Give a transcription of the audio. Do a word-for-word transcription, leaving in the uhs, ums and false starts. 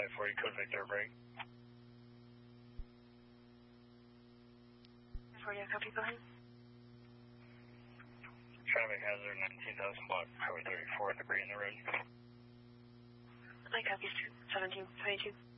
five forty, code Victor, break. forty, copy, go ahead. Traffic hazard, nineteen thousand block, Highway thirty-four, debris in the road. I copy, seventeen twenty-two.